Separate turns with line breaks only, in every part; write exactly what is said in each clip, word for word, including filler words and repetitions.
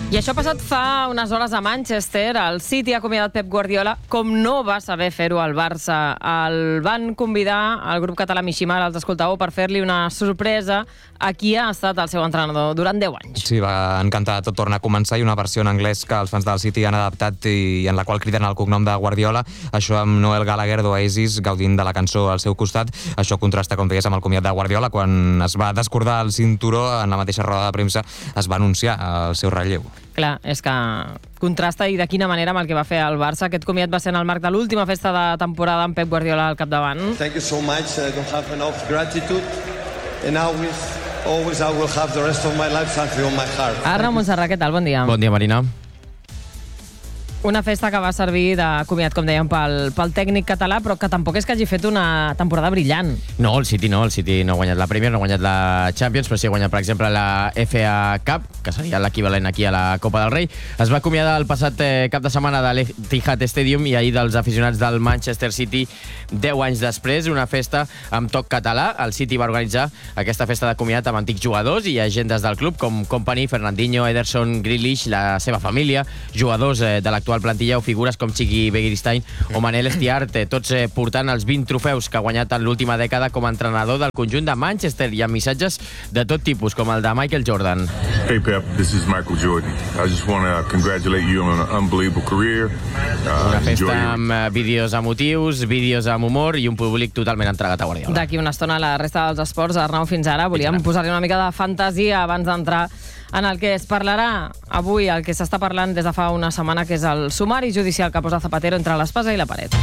I això ha passat fa unes hores a Manchester. El City ha acomiadat Pep Guardiola, com no va saber fer-ho al Barça. El van convidar al grup català Mishimar, els escoltàveu, per fer-li una sorpresa a qui ha estat el seu entrenador durant deu anys.
Sí, va encantar Tot torna a començar, i una versió en anglès que els fans del City han adaptat i en la qual criden el cognom de Guardiola. Això amb Noel Gallagher d'Oasis gaudint de la cançó al seu costat. Això contrasta, com deies, amb el comiat de Guardiola. Quan es va descordar el cinturó, en la mateixa roda de premsa es va anunciar el seu relleu.
Clar, és que contrasta, i de quina manera, amb el que va fer el Barça. Aquest comiat va ser en el marc de l'última festa de temporada amb Pep Guardiola al capdavant.
Thank you so much. I don't have enough gratitude. And always, always I will have the rest of my life something on my heart.
Arnau Montserrat, què tal? Bon dia.
Bon dia, Marina.
Una festa que va servir de comiat, com dèiem, pel, pel tècnic català, però que tampoc és que hagi fet una temporada brillant.
No, el City no. El City no ha guanyat la Premier, no ha guanyat la Champions, però sí ha guanyat, per exemple, la F A Cup, que seria l'equivalent aquí a la Copa del Rei. Es va acomiadar el passat eh, cap de setmana de l'Etihad Stadium i ahir dels aficionats del Manchester City deu anys després, una festa amb toc català. El City va organitzar aquesta festa de comiat amb antics jugadors i agendes del club, com Kompany, Fernandinho, Ederson, Grealish, la seva família, jugadors eh, de l'actual plantilla o figures com Chiqui Begiristain o Manel Estiarte, tots eh, portant els vint trofeus que ha guanyat en l'última dècada com a entrenador del conjunt de Manchester, i amb missatges de tot tipus, com el de Michael Jordan.
Hey Pep, this is Michael Jordan. I just want to congratulate you on an unbelievable career. Uh,
Una festa amb uh, vídeos emotius, vídeos amb humor i un públic totalment entregat a Guardiola.
D'aquí una estona la resta dels esports. Arnau, fins ara volíem posar-li una mica de fantasia abans d'entrar en el que es parlarà avui, el que s'està parlant des de fa una setmana, que és el sumari judicial que posa Zapatero entre l'espasa i la paret.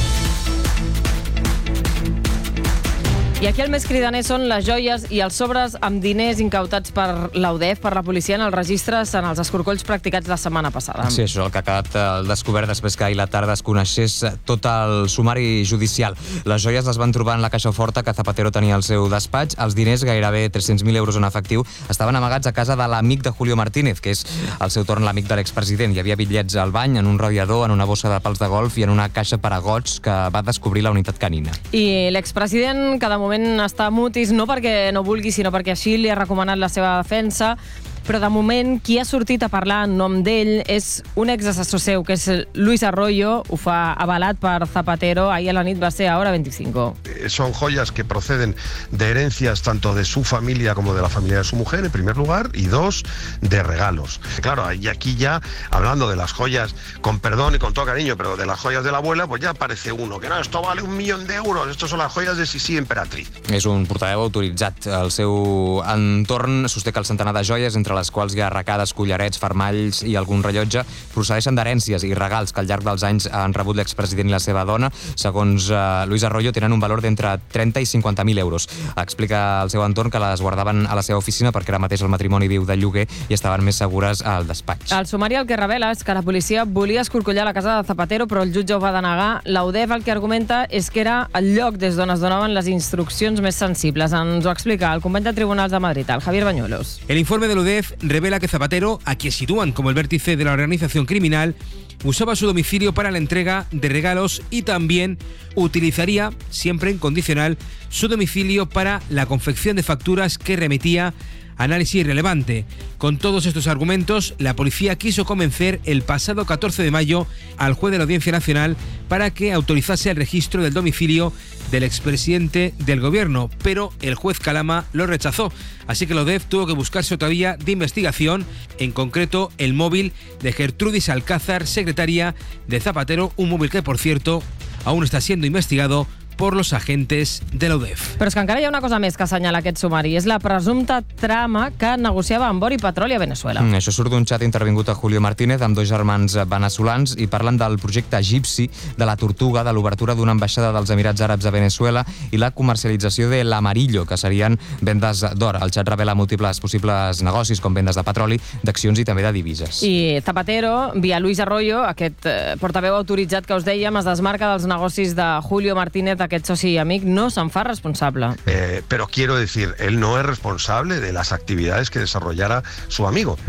I aquí el més cridaner són les joies i els sobres amb diners incautats per l'U D E F, per la policia, en els registres, en els escorcolls practicats la setmana passada.
Sí, això, el que ha quedat el descobert després que ahir la tarda es coneixés tot el sumari judicial. Les joies les van trobar en la caixa forta que Zapatero tenia al seu despatx. Els diners, gairebé tres-cents mil euros en efectiu, estaven amagats a casa de l'amic de Julio Martínez, que és al seu torn l'amic de l'expresident. Hi havia bitllets al bany, en un radiador, en una bossa de pals de golf i en una caixa per a gots que va descobrir la unitat canina.
I l'expresident, que de moment està mutis, no perquè no vulgui, sinó perquè així li ha recomanat la seva defensa, però de moment qui ha sortit a parlar en nom d'ell és un exassessor seu, que és Luis Arroyo. Ho fa avalat per Zapatero. Ahir a la nit va ser a Hora veinticinco.
Son joyas que proceden de herencias tanto de su familia como de la familia de su mujer, en primer lugar, y dos, de regalos. Claro, y aquí ya, hablando de las joyas, con perdón y con todo cariño, pero de las joyas de la abuela, pues ya aparece uno, que no, esto vale un millón de euros, esto son las joyas de Sisi Emperatriz.
És un portaveu autoritzat. El seu entorn sosté que el centenar de joies, entre les quals hi ha arracades, collarets, fermalls i algun rellotge, procedeixen d'herències i regals que al llarg dels anys han rebut l'expresident i la seva dona. Segons uh, Luis Arroyo, tenen un valor d'entre trenta i cinquanta mil euros. Explica al seu entorn que les guardaven a la seva oficina perquè ara mateix el matrimoni viu de lloguer i estaven més segures al despatx.
El sumari el que revela és que la policia volia escorcollar la casa de Zapatero, però el jutge ho va denegar. L'U D E F el que argumenta és que era el lloc des d'on es donaven les instruccions més sensibles. Ens ho explica el company de Tribunals de Madrid, el Javier Bañuelos.
El informe de l'U D E F revela que Zapatero, a quien sitúan como el vértice de la organización criminal, usaba su domicilio para la entrega de regalos y también utilizaría, siempre en condicional, su domicilio para la confección de facturas que remitía a análisis irrelevante. Con todos estos argumentos, la policía quiso convencer el pasado catorce de mayo al juez de la Audiencia Nacional para que autorizase el registro del domicilio del expresidente del gobierno, pero el juez Calama lo rechazó. Así que la U D E F tuvo que buscarse otra vía de investigación, en concreto el móvil de Gertrudis Alcázar, secretaria de Zapatero, un móvil que, por cierto, aún está siendo investigado por los agentes de la U D E F.
Però és que encara hi ha una cosa més que assenyala aquest sumari. És la presumpta trama que negociava amb Or i Petroli a Venezuela.
Mm, això surt d'un xat intervingut a Julio Martínez amb dos germans veneçolans i parlen del projecte egipci, de la Tortuga, de l'obertura d'una ambaixada dels Emirats Àrabs a Venezuela i la comercialització de l'Amarillo, que serien vendes d'or. El xat revela múltiples possibles negocis, com vendes de petroli, d'accions i també de divises.
I Zapatero, via Luis Arroyo, aquest eh, portaveu autoritzat que us dèiem, es desmarca dels negocis de Julio Martínez, aquest soci i amic, no se'n fa responsable.
Eh, pero quiero decir, él no es responsable de las actividades que desarrollara su amigo. Yeah.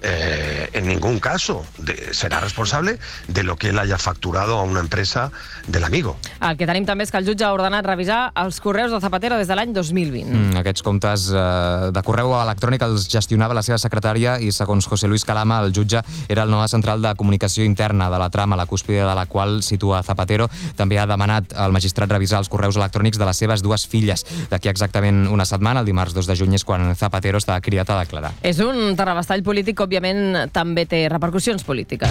eh, en ningún caso de, será responsable de lo que él haya facturado a una empresa del amigo.
El que tenim també és que el jutge ha ordenat revisar els correus de Zapatero des de l'any dos mil vint.
Mm, aquests comptes eh, de correu electrònic els gestionava la seva secretària i, segons José Luis Calama, el jutge era el node central de comunicació interna de la trama, la cúspide de la qual situa Zapatero. També ha demanat al magistrat revisar els correus electrònics de les seves dues filles. D'aquí exactament una setmana, el dimarts dos de juny, és quan Zapatero està cridat a declarar.
És un terrabastall polític que, òbviament, també té repercussions polítiques.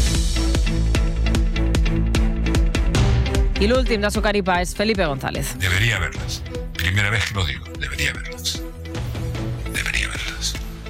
I l'últim de Sucar i Pa és Felipe González.
Debería verlas. Primera vez que lo digo. Debería verlas. Debería verlas.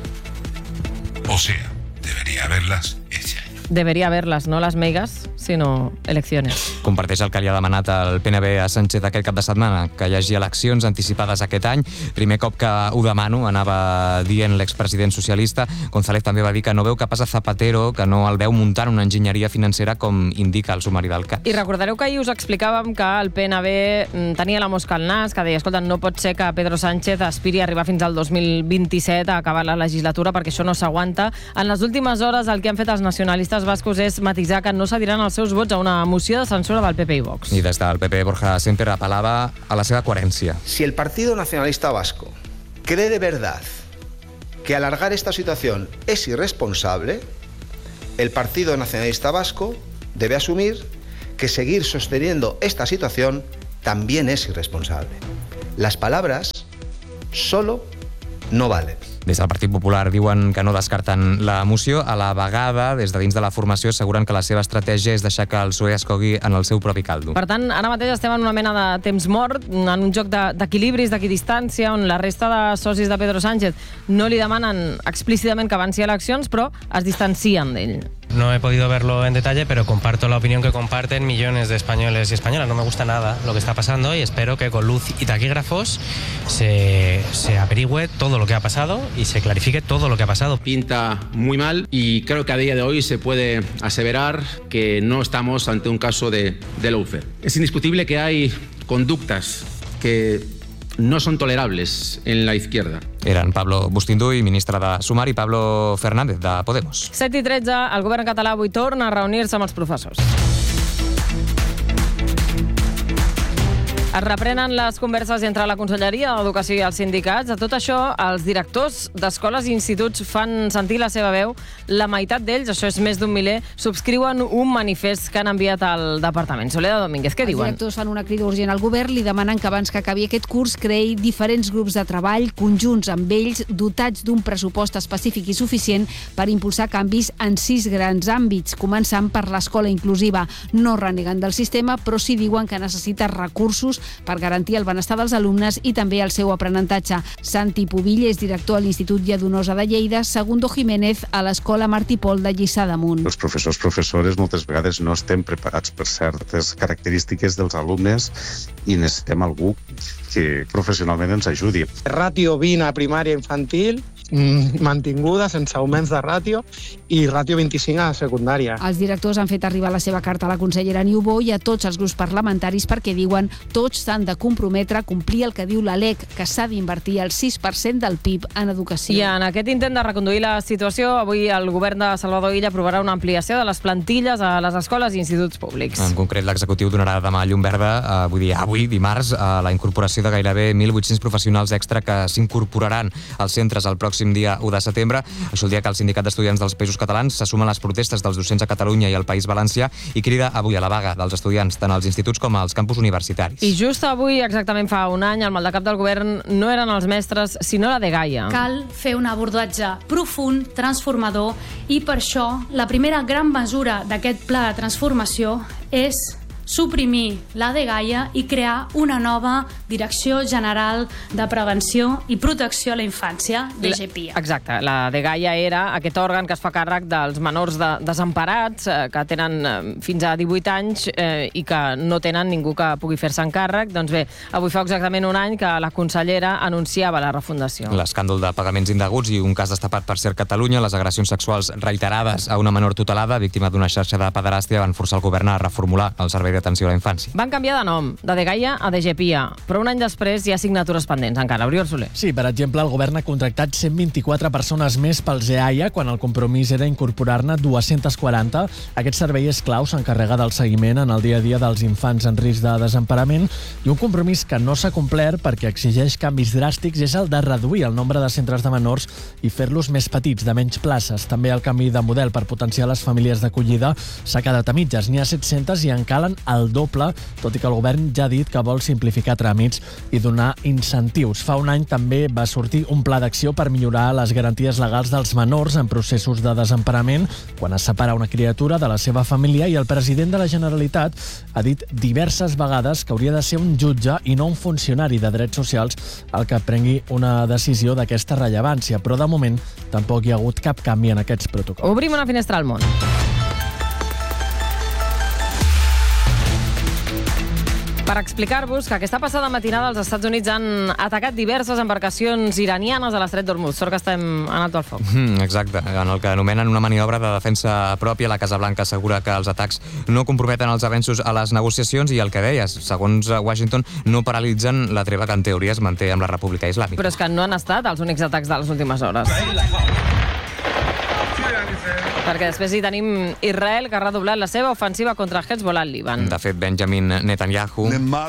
O sea, debería verlas este año.
Debería verlas, no las meigas, sinó eleccions.
Comparteix el que li ha demanat el P N B a Sánchez aquest cap de setmana, que hi hagi eleccions anticipades aquest any. Primer cop que ho demano, anava dient l'expresident socialista. González també va dir que no veu capaç a Zapatero, que no el veu muntant una enginyeria financera com indica el sumari del cas.
I recordareu que ahir us explicàvem que el P N B tenia la mosca al nas, que deia, escolta, no pot ser que Pedro Sánchez aspiri a arribar fins al dos mil vint-i-set a acabar la legislatura, perquè això no s'aguanta. En les últimes hores el que han fet els nacionalistes bascos és matisar que no cediran els seus vots a una moció de censura del P P i Vox.
I des del P P, Borja Semper apel·lava a la seva coherència.
Si el Partido Nacionalista Vasco cree de verdad que alargar esta situación es irresponsable, el Partido Nacionalista Vasco debe asumir que seguir sosteniendo esta situación también es irresponsable. Las palabras solo no valen.
Des del Partit Popular diuen que no descarten la moció. A la vegada, des de dins de la formació, asseguren que la seva estratègia és deixar que el P S O E es cogui en el seu propi caldo.
Per tant, ara mateix estem en una mena de temps mort, en un joc d'equilibris, d'equidistància, on la resta de socis de Pedro Sánchez no li demanen explícitament que avanci a eleccions, però es distancien d'ell.
No he podido verlo en detalle, pero comparto la opinión que comparten millones de españoles y españolas. No me gusta nada lo que está pasando y espero que con luz y taquígrafos se, se averigüe todo lo que ha pasado y se clarifique todo lo que ha pasado.
Pinta muy mal y creo que a día de hoy se puede aseverar que no estamos ante un caso de, de lawfare. Es indiscutible que hay conductas que no son tolerables en la izquierda.
Eren Pablo Bustinduy, ministre de Sumar, i Pablo Fernández, de Podemos.
set i tretze, el govern català avui torna a reunir-se amb els professors. Es reprenen les converses entre la Conselleria d'Educació i els sindicats. A tot això, els directors d'escoles i instituts fan sentir la seva veu. La meitat d'ells, això és més d'un miler, subscriuen un manifest que han enviat al departament. Soledad Domínguez, què diuen?
Els directors fan una crida urgent al govern, li demanen que abans que acabi aquest curs creï diferents grups de treball conjunts amb ells, dotats d'un pressupost específic i suficient per impulsar canvis en sis grans àmbits, començant per l'escola inclusiva. No reneguen del sistema, però sí diuen que necessita recursos per garantir el benestar dels alumnes i també el seu aprenentatge. Santi Pubill és director a l'Institut Lladonosa de Lleida, Segundo Jiménez a l'Escola Martí Pol de Lliçà d'Amunt.
Els professors, professores, moltes vegades no estem preparats per certes característiques dels alumnes i necessitem algú que professionalment ens ajudi.
Ràtio vint a primària infantil, mantinguda, sense augments de ràtio, i ràtio vint-i-cinc a secundària.
Els directors han fet arribar la seva carta a la consellera Niubó i a tots els grups parlamentaris perquè diuen tots s'han de comprometre a complir el que diu la L E C, que s'ha d'invertir el sis per cent del P I B en educació.
I en aquest intent de reconduir la situació, avui el govern de Salvador Illa aprovarà una ampliació de les plantilles a les escoles i instituts públics.
En concret, l'executiu donarà demà llum verda, eh, vull dir, avui, dimarts, a la incorporació de gairebé mil vuit-cents professionals extra que s'incorporaran als centres el pròxim dia u de setembre. Això el dia que el Sindicat d'Estudiants dels Països Catalans se sumen a les protestes dels docents a Catalunya i al País Valencià i crida avui a la vaga dels estudiants, tant als instituts com als campus universitaris.
I just avui, exactament fa un any, el maldecap del govern no eren els mestres, sinó la dgaia.
Cal fer un abordatge profund, transformador, i per això la primera gran mesura d'aquest pla de transformació és suprimir la dgaia i crear una nova Direcció General de Prevenció i Protecció a la Infància, D G P I A.
Exacte, la dgaia era aquest òrgan que es fa càrrec dels menors de, desemparats eh, que tenen eh, fins a divuit anys eh, i que no tenen ningú que pugui fer-se en càrrec. Doncs bé, avui fa exactament un any que la consellera anunciava la refundació.
L'escàndol de pagaments indeguts i un cas destapat per Ser Catalunya, les agressions sexuals reiterades a una menor tutelada, víctima d'una xarxa de pederàstia, van forçar el govern a reformular el servei d'atenció a la infància.
Van canviar de nom, de Degaia a Degepia, però un any després hi ha signatures pendents encara. Oriol Soler.
Sí, per exemple, el govern ha contractat cent vint-i-quatre persones més pels E A I A quan el compromís era incorporar-ne dues-centes quaranta. Aquest servei és clau, s'encarrega del seguiment en el dia a dia dels infants en risc de desemparament, i un compromís que no s'ha complert perquè exigeix canvis dràstics és el de reduir el nombre de centres de menors i fer-los més petits, de menys places. També el canvi de model per potenciar les famílies d'acollida s'ha quedat a mitges. N'hi ha set-centes i en calen el doble, tot i que el govern ja ha dit que vol simplificar tràmits i donar incentius. Fa un any també va sortir un pla d'acció per millorar les garanties legals dels menors en processos de desemparament quan es separa una criatura de la seva família, i el president de la Generalitat ha dit diverses vegades que hauria de ser un jutge i no un funcionari de drets socials el que prengui una decisió d'aquesta rellevància, però de moment tampoc hi ha hagut cap canvi en aquests protocols.
Obrim una finestra al món. Per explicar-vos que aquesta passada matinada els Estats Units han atacat diverses embarcacions iranianes a l'estret d'Hormuz. Sort que estem en alto al foc.
Mm, exacte, en el que anomenen una maniobra de defensa pròpia. La Casa Blanca assegura que els atacs no comprometen els avenços a les negociacions i el que deies, segons Washington, no paralitzen la treva que en teoria es manté amb la República Islàmica.
Però és que no han estat els únics atacs de les últimes hores. Perquè després hi tenim Israel, que ha redoblat la seva ofensiva contra Hezbollah al Líban.
De fet, Benjamin Netanyahu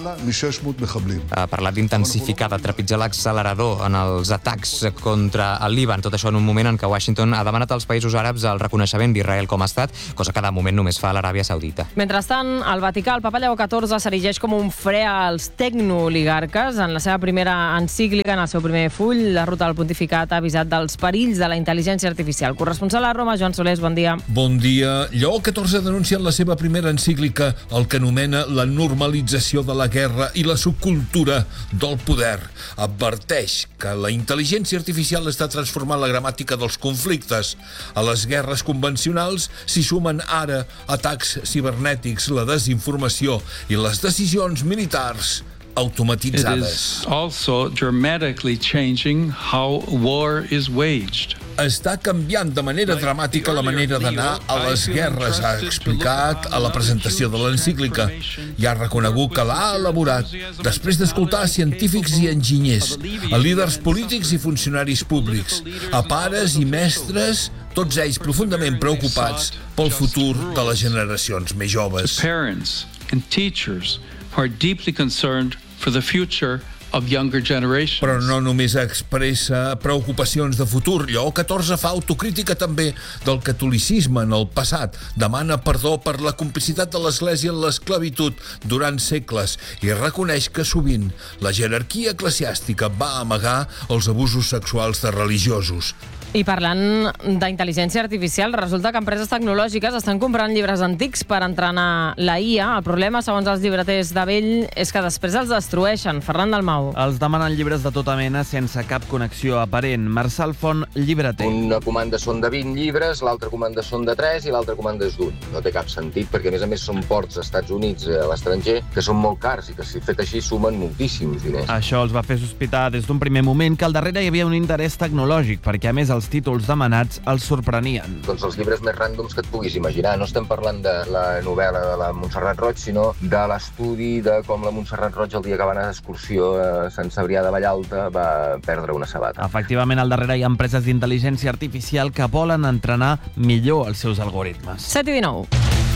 ha parlat d'intensificar, de trepitjar l'accelerador en els atacs contra el Líban. Tot això en un moment en què Washington ha demanat als països àrabs el reconeixement d'Israel com a estat, cosa que de moment només fa l'Aràbia Saudita.
Mentrestant, al Vaticà, el papa Lleó catorze s'erigeix com un fre als tecnooligarques. En la seva primera encíclica, en el seu primer full, la ruta del pontificat ha avisat dels perills de la intel·ligència artificial. Corresponsal a Roma, Joan Solés, bon dia.
Bon dia. Lleó catorze denuncia en la seva primera encíclica el que anomena la normalització de la guerra i la subcultura del poder. Adverteix que la intel·ligència artificial està transformant la gramàtica dels conflictes. A les guerres convencionals s'hi sumen ara atacs cibernètics, la desinformació i les decisions militars automatitzades.
It is also dramatically changing how war is waged.
Està canviant de manera dramàtica la manera d'anar a les guerres, ha explicat a la presentació de l'encíclica, i ha reconegut que l'ha elaborat després d'escoltar a científics i enginyers, a líders polítics i funcionaris públics, a pares i mestres, tots ells profundament preocupats pel futur de les generacions més joves.
Parents and teachers who are deeply concerned for the future of younger generations.
Però no només expressa preocupacions de futur. Lleó catorze fa autocrítica també del catolicisme en el passat. Demana perdó per la complicitat de l'Església en l'esclavitud durant segles i reconeix que sovint la jerarquia eclesiàstica va amagar els abusos sexuals de religiosos.
I parlant d'intel·ligència artificial, resulta que empreses tecnològiques estan comprant llibres antics per entrenar la I A. El problema, segons els llibreters de vell, és que després els destrueixen. Ferran Dalmau.
Els demanen llibres de tota mena sense cap connexió aparent. Marçal Font, llibreter.
Una comanda són de vint llibres, l'altra comanda són de tres i l'altra comanda és d'un. No té cap sentit perquè, a més a més, són ports als Estats Units, a l'estranger, que són molt cars i que, si fet així, sumen moltíssims diners.
Això els va fer sospitar des d'un primer moment que al darrere hi havia un interès tecnològic, perquè, a més, els títols demanats els sorprenien.
Doncs els llibres més ràndoms que et puguis imaginar. No estem parlant de la novel·la de la Montserrat Roig, sinó de l'estudi de com la Montserrat Roig, el dia que va anar d'excursió a Sant Cebrià de Vallalta, va perdre una sabata.
Efectivament, al darrere hi ha empreses d'intel·ligència artificial que volen entrenar millor els seus algoritmes.
set i dinou.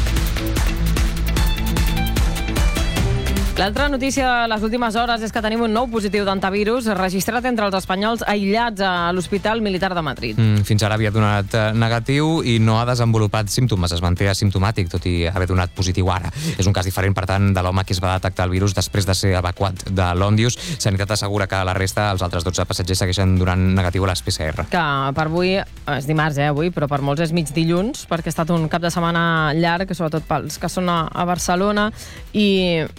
L'altra notícia de les últimes hores és que tenim un nou positiu d'antivirus registrat entre els espanyols aïllats a l'Hospital Militar de Madrid.
Mm, fins ara havia donat negatiu i no ha desenvolupat símptomes. Es manté asimptomàtic, tot i haver donat positiu ara. És un cas diferent, per tant, de l'home que es va detectar el virus després de ser evacuat de l'Òndius. Sanitat assegura que la resta, els altres dotze passatgers, segueixen donant negatiu a les P C R.
Que per avui, és dimarts, eh, avui, però per molts és mig dilluns, perquè ha estat un cap de setmana llarg, sobretot pels que són a, a Barcelona, i ha estat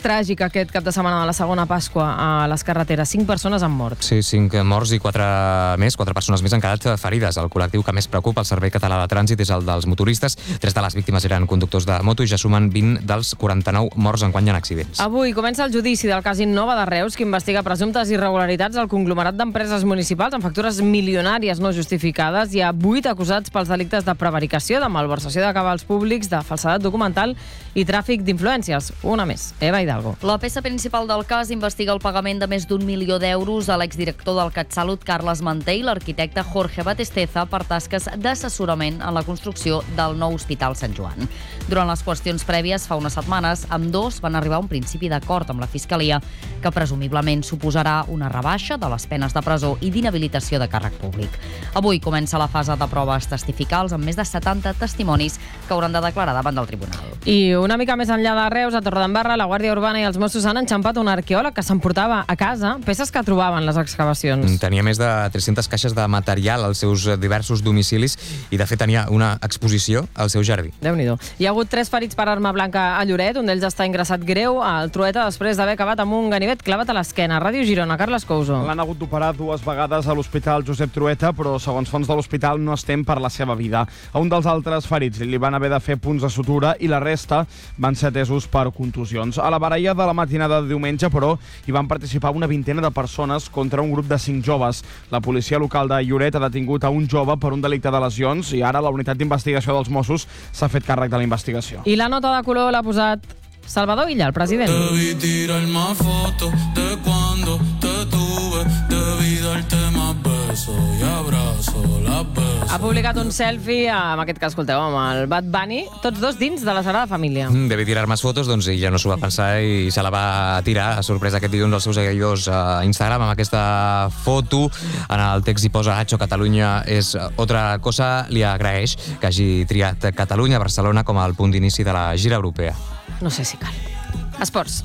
tràgic aquest cap de setmana de la segona Pasqua a les carreteres. Cinc persones han mort.
Sí, cinc morts i quatre més, quatre persones més han quedat ferides. El col·lectiu que més preocupa el Servei Català de Trànsit és el dels motoristes. Tres de les víctimes eren conductors de moto i ja sumen vint dels quaranta-nou morts enquany en accidents.
Avui comença el judici del cas Innova de Reus, que investiga presumptes irregularitats al conglomerat d'empreses municipals amb factures milionàries no justificades. Hi ha vuit acusats pels delictes de prevaricació, de malversació de cabals públics, de falsedat documental i tràfic d'influències. Una més. Eva Hidalgo.
La peça principal del cas investiga el pagament de més d'un milió d'euros a l'exdirector del CatSalut, Carles Manté, i l'arquitecte Jorge Batesteza per tasques d'assessorament en la construcció del nou Hospital Sant Joan. Durant les qüestions prèvies, fa unes setmanes, ambdós van arribar a un principi d'acord amb la Fiscalia, que presumiblement suposarà una rebaixa de les penes de presó i d'inhabilitació de càrrec públic. Avui comença la fase de proves testificals amb més de setanta testimonis que hauran de declarar davant del tribunal.
I una mica més enllà de Reus, a Torredembarra, la Guàrdia Urbana i els Mossos han enxampat un arqueòleg que s'emportava a casa peces que trobaven les excavacions.
Tenia més de tres-centes caixes de material als seus diversos domicilis i, de fet, tenia una exposició al seu jardí.
Déu-n'hi-do. Hi ha hagut tres ferits per arma blanca a Lloret, un d'ells està ingressat greu al Trueta després d'haver acabat amb un ganivet clavat a l'esquena. Ràdio Girona, Carles Couso.
L'han hagut d'operar dues vegades a l'Hospital Josep Trueta, però, segons fonts de l'hospital, no es tem per la seva vida. A un dels altres ferits li van haver de fer punts de sutura i la resta van ser atesos per contusions. A la baralla de la matinada de diumenge, però, hi van participar una vintena de persones contra un grup de cinc joves. La policia local de Lloret ha detingut a un jove per un delicte de lesions i ara la unitat d'investigació dels Mossos s'ha fet càrrec de la investigació.
I la nota de color l'ha posat Salvador Illa, el president.
Debí tirarme fotos de cuando te tuve, debí darte más besos y abrazo las besos.
Ha publicat un selfie, en aquest cas, escolteu, amb el Bad Bunny, tots dos dins de la Sagrada Família.
Mm, Devi tirar més fotos, doncs ella no s'ho va pensar i se la va tirar a sorpresa aquest dilluns als seus seguidors a Instagram amb aquesta foto. En el text hi posa Hacho Catalunya és otra cosa. Li agraeix que hagi triat Catalunya, Barcelona, com el punt d'inici de la gira europea.
No sé si cal. Esports.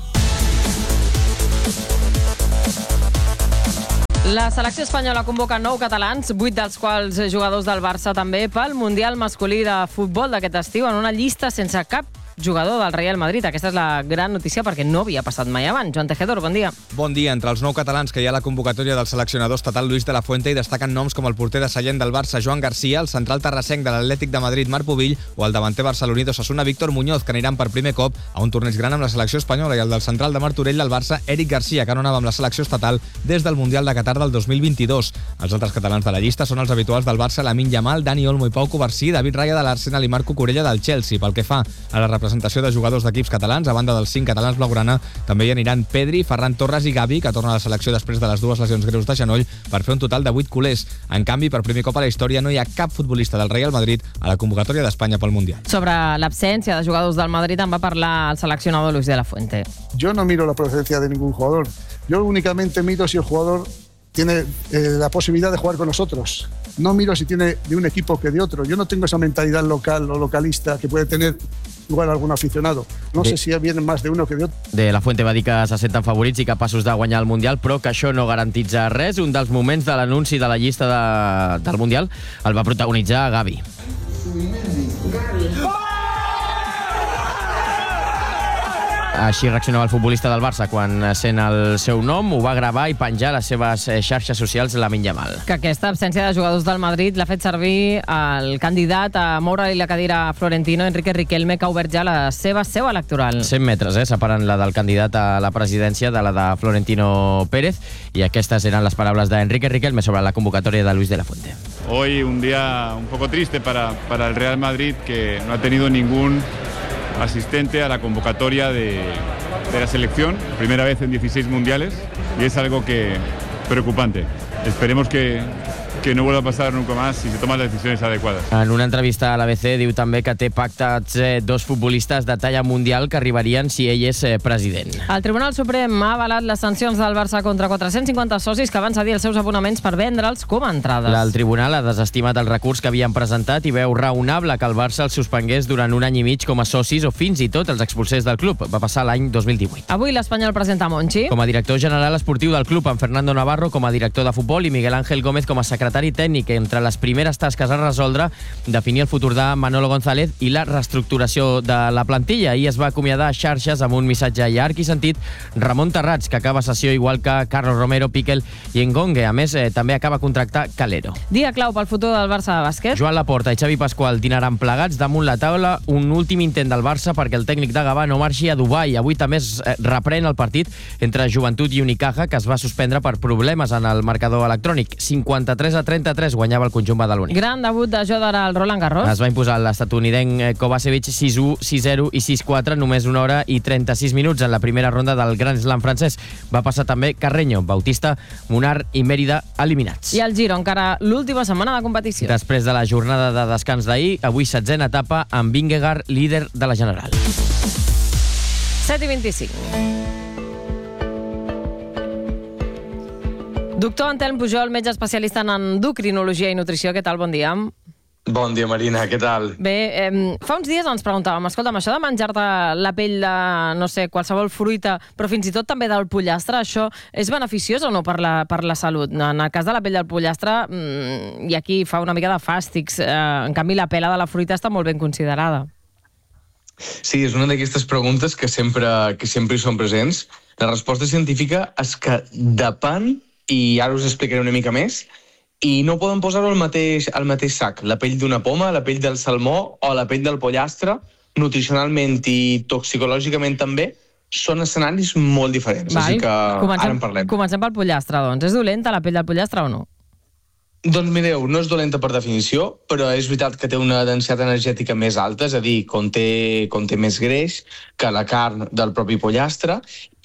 La selecció espanyola convoca nou catalans, vuit dels quals jugadors del Barça també, pel Mundial masculí de futbol d'aquest estiu, en una llista sense cap jugador del Real Madrid. Aquesta és la gran notícia perquè no havia passat mai abans. Joan Tejedor, bon dia.
Bon dia. Entre els nou catalans que hi ha a la convocatòria del seleccionador estatal Luis de la Fuente hi destaquen noms com el porter de Sallent del Barça, Joan Garcia, el central terrassenc de l'Atlètic de Madrid, Marc Pubill, o el davanter barceloní d'Osasuna, Víctor Muñoz, que aniran per primer cop a un torneig gran amb la selecció espanyola, i el del central de Martorell del Barça, Eric Garcia, que no anava amb la selecció estatal des del Mundial de Qatar del dos mil vint-i-dos. Els altres catalans de la llista són els habituals del Barça, Lamine Yamal, Dani Olmo i Pau Covarsí, David Raya de l'Arsenal i Marco Corella del Chelsea. Pel que fa a la representació de jugadors d'equips catalans, a banda dels cinc catalans blaugrana, també hi aniran Pedri, Ferran Torres i Gavi, que torna a la selecció després de les dues lesions greus de genoll, per fer un total de vuit culers. En canvi, per primer cop a la història no hi ha cap futbolista del Real Madrid a la convocatòria d'Espanya pel Mundial.
Sobre l'absència de jugadors del Madrid en va parlar el seleccionador Luis de la Fuente.
Yo no miro la procedencia de ningún jugador. Yo únicamente miro si el jugador tiene eh, la posibilidad de jugar con nosotros. No miro si tiene de un equipo que de otro. Yo no tengo esa mentalidad local o localista que puede tener igual algun aficionado. No sé si vienen más de uno que de otro.
De la Fuente va dir que se senten favorits i capaços de guanyar el Mundial, però que això no garantitza res. Un dels moments de l'anunci de la llista de, del Mundial el va protagonitzar Gavi. Així reaccionava el futbolista del Barça quan sent el seu nom, ho va gravar i penjar a les seves xarxes socials Lamine Yamal.
Que aquesta absència de jugadors del Madrid l'ha fet servir el candidat a moure-li la cadira a Florentino, Enrique Riquelme, que ha obert ja la seva seu electoral.
cent metres, eh, separen la del candidat a la presidència de la de Florentino Pérez, i aquestes eren les paraules d'Enrique Riquelme sobre la convocatòria de Luis de la Fuente.
Hoy un día un poco triste para, para el Real Madrid, que no ha tenido ningún asistente a la convocatoria de, de la selección, primera vez en dieciséis mundiales, y es algo que preocupante. Esperemos que, que no vuelva a pasar nunca más si se toman las decisiones adecuadas.
En una entrevista a l'A B C diu també que té pactats eh, dos futbolistes de talla mundial que arribarien si ell és eh, president.
El Tribunal Suprem ha avalat les sancions del Barça contra quatre-cents cinquanta socis que van cedir els seus abonaments per vendre'ls com a entrades.
El tribunal ha desestimat el recurs que havien presentat i veu raonable que el Barça els suspengués durant un any i mig com a socis o fins i tot els expulsés del club. Va passar l'any dos mil divuit.
Avui l'Espanyol presenta Monchi
com a director general esportiu del club, en Fernando Navarro com a director de futbol i Miguel Ángel Gómez com a secretari secretari tècnic. Entre les primeres tasques a resoldre, definir el futur de Manolo González i la reestructuració de la plantilla. Ahir es va acomiadar a xarxes amb un missatge llarg i sentit Ramon Terrats, que acaba sessió igual que Carlos Romero, Piquel i Engongue. A més, eh, també acaba contractar Calero.
Dia clau pel futur del Barça de bàsquet.
Joan Laporta i Xavi Pasqual dinaran plegats damunt la taula un últim intent del Barça perquè el tècnic de Gavà no marxi a Dubai. Avui també es reprèn el partit entre Joventut i Unicaja, que es va suspendre per problemes en el marcador electrònic. cinquanta-tres a trenta-tres guanyava el conjunt badaloní.
Gran debut de Joder al Roland Garros.
Es va imposar l'estatunidenc Kovacevic sis u, sis zero i sis quatre només una hora i trenta-sis minuts en la primera ronda del Grand Slam francès. Va passar també Carreño, Bautista, Munar i Mérida eliminats.
I el Giro, encara l'última setmana de competició.
Després de la jornada de descans d'ahir, avui setzena etapa amb Vingegaard, líder de la General.
set i vint-i-cinc. Doctor Antelm Pujol, metge especialista en endocrinologia i nutrició. Què tal? Bon dia.
Bon dia, Marina, què tal?
Bé, eh, fa uns dies ens preguntàvem, escolta'm, això de menjar-te la pell de, no sé, qualsevol fruita, però fins i tot també del pollastre, això és beneficiós o no per la, per la salut? En el cas de la pell del pollastre, mmm, i aquí fa una mica de fàstics, eh, en canvi la pela de la fruita està molt ben considerada.
Sí, és una d'aquestes preguntes que sempre, que sempre hi són presents. La resposta científica és que depèn, i ara us explicaré una mica més, i no poden posar-ho al mateix, al mateix sac. La pell d'una poma, la pell del salmó o la pell del pollastre, nutricionalment i toxicològicament també, són escenaris molt diferents.
Vai,
així que
comencem,
ara en parlem.
Comencem pel pollastre, doncs. És dolenta la pell del pollastre o no?
Doncs mireu, no és dolenta per definició, però és veritat que té una densitat energètica més alta, és a dir, conté, conté més greix que la carn del propi pollastre,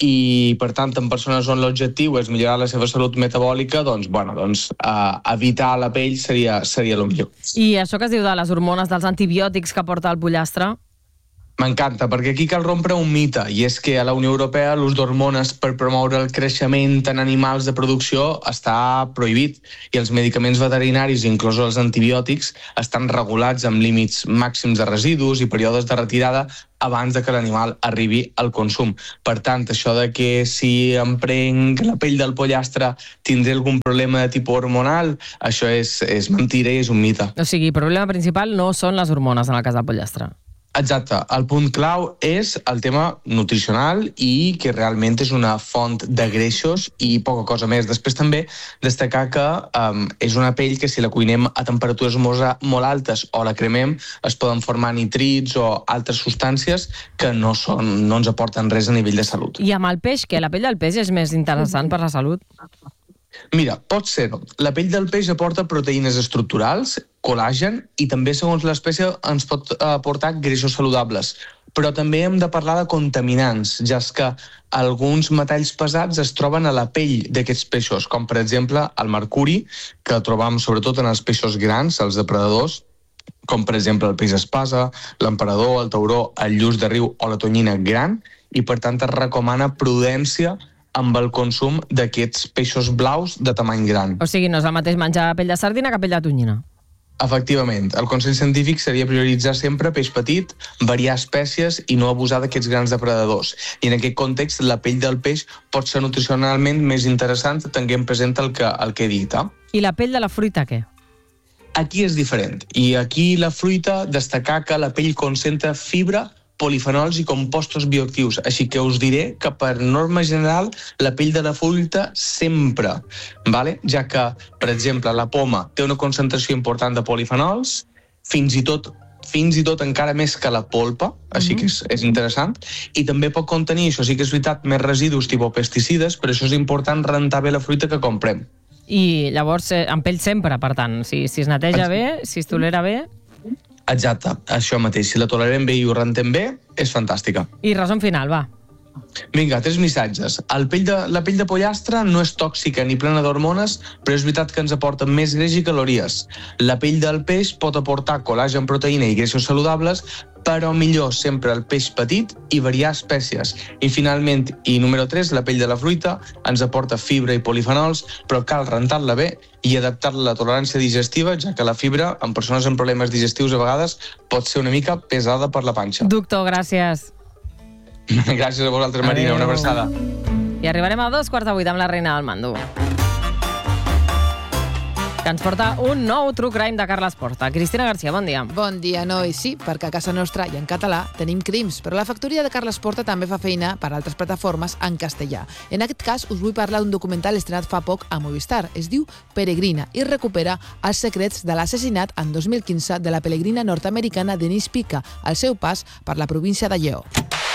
i per tant en persones on l'objectiu és millorar la seva salut metabòlica, doncs, bueno, doncs uh, evitar la pell seria, seria el millor.
I això que es diu de les hormones, dels antibiòtics que porta el pollastre?
M'encanta, perquè aquí cal rompre un mite, i és que a la Unió Europea l'ús d'hormones per promoure el creixement en animals de producció està prohibit, i els medicaments veterinaris, inclosos els antibiòtics, estan regulats amb límits màxims de residus i períodes de retirada abans de que l'animal arribi al consum. Per tant, això de que si em prenc la pell del pollastre tindré algun problema de tipus hormonal, això és, és mentira i és un mite.
O sigui, el problema principal no són les hormones en el cas del pollastre.
Exacte. El punt clau és el tema nutricional i que realment és una font de greixos i poca cosa més. Després també destacar que um, és una pell que si la cuinem a temperatures molt, molt altes o la cremem es poden formar nitrits o altres substàncies que no, són, no ens aporten res a nivell de salut.
I amb el peix, què? La pell del peix és més interessant per la salut?
Mira, pot ser-ho. La pell del peix aporta proteïnes estructurals, col·làgen, i també, segons l'espècie, ens pot aportar greixos saludables. Però també hem de parlar de contaminants, ja que alguns metalls pesats es troben a la pell d'aquests peixos, com per exemple el mercuri, que trobam sobretot en els peixos grans, els depredadors, com per exemple el peix espasa, l'emperador, el tauró, el lluç de riu o la tonyina gran, i per tant es recomana prudència amb el consum d'aquests peixos blaus de tamany gran.
O sigui, no és el mateix menjar pell de sardina que pell de tonyina.
Efectivament. El consell científic seria prioritzar sempre peix petit, variar espècies i no abusar d'aquests grans depredadors. I en aquest context, la pell del peix pot ser nutricionalment més interessant tenint present el que, el que he dit. Eh?
I la pell de la fruita, què?
Aquí és diferent. I aquí la fruita, destacar que la pell concentra fibra, polifenols i compostos bioactius, així que us diré que per norma general la pell de la fruita sempre, vale? Ja que, per exemple, la poma té una concentració important de polifenols, fins i tot fins i tot encara més que la polpa, així mm-hmm. que és, és interessant, i també pot contenir, això sí que és veritat, més residus tipus pesticides, per això és important rentar bé la fruita que comprem.
I llavors, eh, amb pell sempre, per tant, si, si es neteja bé, si es tolera bé...
Exacte, això mateix. Si la tolerem bé i ho rentem bé, és fantàstica.
I resum final, va.
Vinga, tres missatges. El pell de, la pell de pollastre no és tòxica ni plena d'hormones, però és veritat que ens aporta més greix i calories. La pell del peix pot aportar col·làgen, proteïna i greixos saludables, però millor sempre el peix petit i variar espècies. I finalment, i número tres, la pell de la fruita ens aporta fibra i polifenols, però cal rentar-la bé i adaptar-la a la tolerància digestiva, ja que la fibra, en persones amb problemes digestius a vegades, pot ser una mica pesada per la panxa.
Doctor, gràcies.
Gràcies a vosaltres, Marina. Adeu. Una abraçada.
I arribarem a dos quarts de vuit amb la reina del Mando. que ens porta un nou True Crime de Carles Porta. Cristina Garcia, bon dia.
Bon dia, noi. Sí, perquè a casa nostra i en català tenim crims, però la factoria de Carles Porta també fa feina per a altres plataformes en castellà. En aquest cas, us vull parlar d'un documental estrenat fa poc a Movistar. Es diu Peregrina i recupera els secrets de l'assassinat en dos mil quinze de la pelegrina nord-americana Denise Pica al seu pas per la província de Lleó.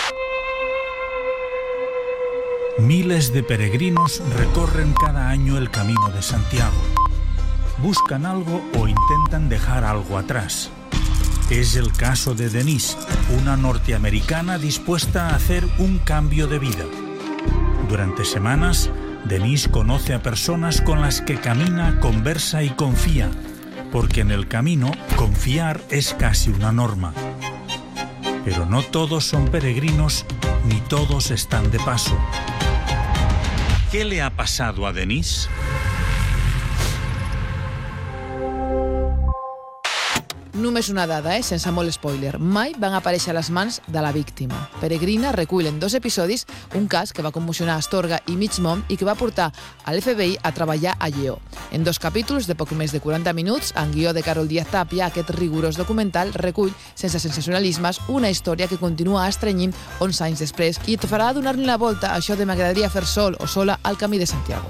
Miles de peregrinos recorren cada año el Camino de Santiago. Buscan algo o intentan dejar algo atrás. Es el caso de Denise, una norteamericana dispuesta a hacer un cambio de vida. Durante semanas, Denise conoce a personas con las que camina, conversa y confía, porque en el camino confiar es casi una norma. Pero no todos son peregrinos ni todos están de paso. ¿Qué le ha pasado a Denise?
Només una dada, eh? sense molt spoiler. Mai van aparèixer a les mans de la víctima. Peregrina recull en dos episodis un cas que va commocionar Astorga i mig món i que va portar a l'F B I a treballar a Lleó. En dos capítols de poc més de quaranta minuts, en guió de Carol Díaz Tapia, aquest rigorós documental recull, sense sensacionalismes, una història que continua estrenyint onze anys després i et farà donar-li la volta a això de m'agradaria fer sol o sola al Camí de Santiago.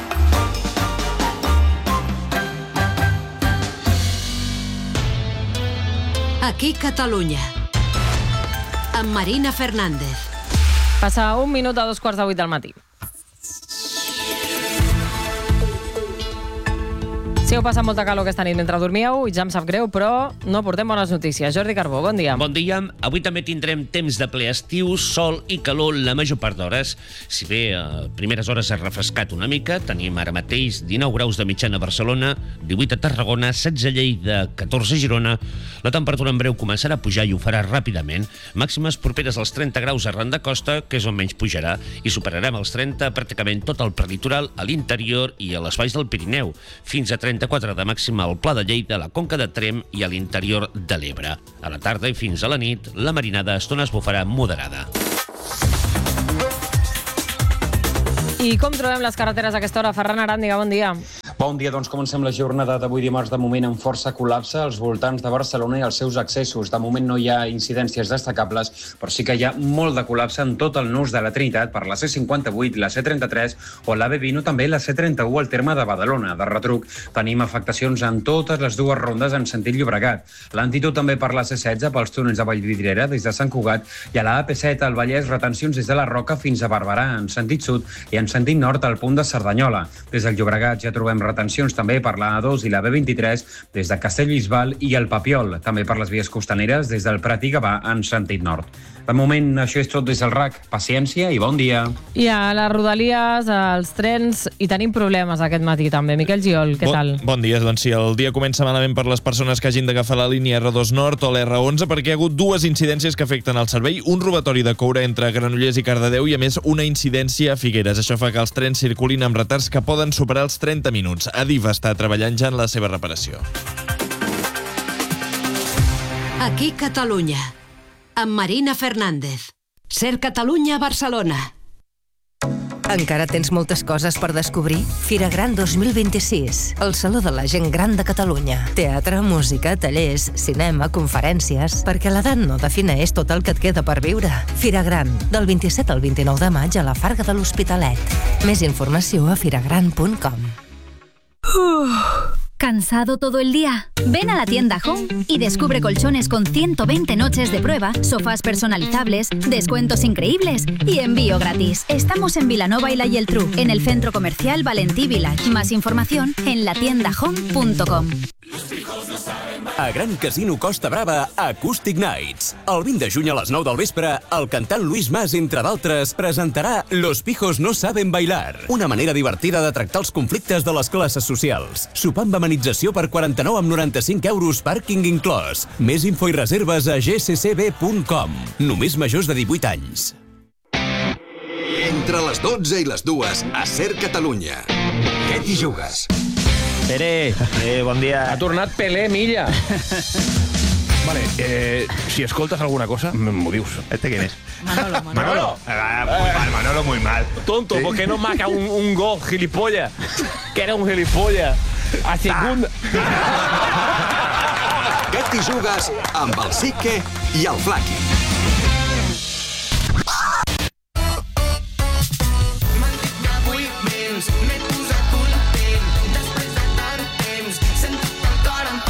Aquí Catalunya, amb Marina Fernández.
Passa un minut a dos quarts de vuit del matí. Si heu passat molta calor aquesta nit mentre dormíeu, i ja em sap greu, però no portem bones notícies. Jordi Carbó, bon dia.
Bon dia. Avui també tindrem temps de ple estiu, sol i calor la major part d'hores. Si bé a primeres hores ha refrescat una mica, tenim ara mateix dinou graus de mitjana a Barcelona, divuit a Tarragona, setze a Lleida, catorze a Girona. La temperatura en breu començarà a pujar i ho farà ràpidament. Màximes properes als trenta graus arran de costa, que és on menys pujarà, i superarem els trenta pràcticament tot el preditoral, a l'interior i a les valls del Pirineu. Fins a trenta-quatre de màxima al Pla de Lleida, a la Conca de Tremp i a l'interior de l'Ebre. A la tarda i fins a la nit, la marinada a estones bufarà moderada.
I com trobem les carreteres a aquesta hora? Ferran Aràndiga, bon dia.
Bon dia, doncs comencem la jornada d'avui dimarts de moment amb força col·lapse als voltants de Barcelona i els seus accessos. De moment no hi ha incidències destacables, però sí que hi ha molt de col·lapse en tot el nus de la Trinitat per la C cinquanta-vuit, la C trenta-tres o la B vint o també la C trenta-u al terme de Badalona. De retruc tenim afectacions en totes les dues rondes en sentit Llobregat. Lentitud també per la C setze pels túnels de Vallvidrera des de Sant Cugat i a la A P set al Vallès retencions des de la Roca fins a Barberà en sentit sud i en sentit nord al punt de Cerdanyola. Des del Llobregat ja trobem retencions també per la A dos i la B vint-i-tres des de Castellbisbal i el Papiol, també per les vies costaneres des del Prat i Gavà en sentit nord. De moment, això és tot des del R A C. Paciència i bon dia.
I a les rodalies, als trens, hi tenim problemes aquest matí també. Miquel Giol, què
bon,
tal?
Bon dia, doncs sí, el dia comença malament per les persones que hagin d'agafar la línia R dos Nord o l'R onze perquè hi ha hagut dues incidències que afecten el servei, un robatori de coure entre Granollers i Cardedeu i a més una incidència a Figueres. Això fa que els trens circulin amb retards que poden superar els trenta minuts. Adif està treballant ja en la seva reparació.
Aquí Catalunya, amb Marina Fernández. Ser Catalunya a Barcelona.
Encara tens moltes coses per descobrir? Fira Gran dos mil vint-i-sis, el Saló de la Gent Gran de Catalunya. Teatre, música, tallers, cinema, conferències... Perquè l'edat no defineix tot el que et queda per viure. Fira Gran, del vint-i-set al vint-i-nou de maig a la Farga de l'Hospitalet. Més informació a firagran punt com.
¿Cansado todo el día? Ven a la tienda Home y descubre colchones con ciento veinte noches de prueba, sofás personalizables, descuentos increíbles y envío gratis. Estamos en Vilanova y la Geltrú, en el centro comercial Valentí Village. Más información en la tienda home punto com.
A Gran Casino Costa Brava, Acoustic Nights. El vint de juny a les nou del vespre, el cantant Luis Mas, entre d'altres, presentarà Los pijos no saben bailar, una manera divertida de tractar els conflictes de les classes socials. Sopar amb amenització per quaranta-nou amb noranta-cinc euros, pàrquing inclòs. Més info i reserves a ge ce ce be punt com. Només majors de divuit anys.
Entre les dotze i les dues, a Ser Catalunya. Què t'hi jugues?
Pere, eh, bon dia.
Ha tornat Pelé Milla.
Vale, eh, si escoltas alguna cosa, m'ho dius. ¿Este quién es?
Manolo, Manolo.
Manolo. Ah, muy mal, Manolo, muy mal.
Tonto, ¿por qué no marca un, un gol, gilipollas? Que era un gilipollas.
A segunda...
Què t'hi jugues amb el Sique i el Flaqui?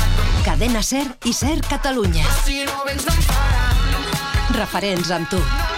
Cadena Ser i Ser Catalunya. Referents amb tu.